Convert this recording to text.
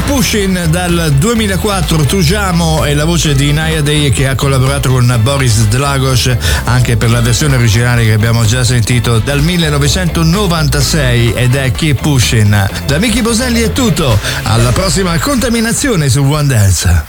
Pushin dal 2004, Tujamo è la voce di Naya Day, che ha collaborato con Boris Dlagos anche per la versione originale che abbiamo già sentito dal 1996, ed è Keep Pushin. Da Mickey Boselli è tutto, alla prossima contaminazione su One Dance.